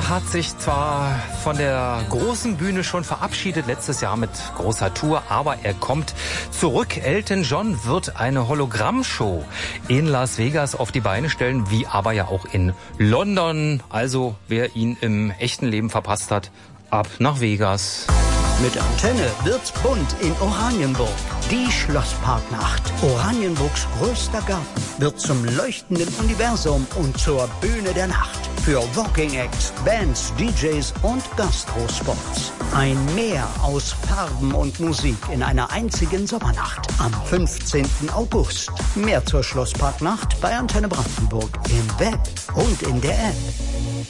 Er hat sich zwar von der großen Bühne schon verabschiedet, letztes Jahr mit großer Tour, aber er kommt zurück. Elton John wird eine Hologrammshow in Las Vegas auf die Beine stellen, wie aber ja auch in London. Also wer ihn im echten Leben verpasst hat, ab nach Vegas. Mit Antenne wird's bunt in Oranienburg. Die Schlossparknacht. Oranienburgs größter Garten wird zum leuchtenden Universum und zur Bühne der Nacht. Für Walking Acts, Bands, DJs und Gastrospots. Ein Meer aus Farben und Musik in einer einzigen Sommernacht am 15. August. Mehr zur Schlossparknacht bei Antenne Brandenburg im Web und in der App.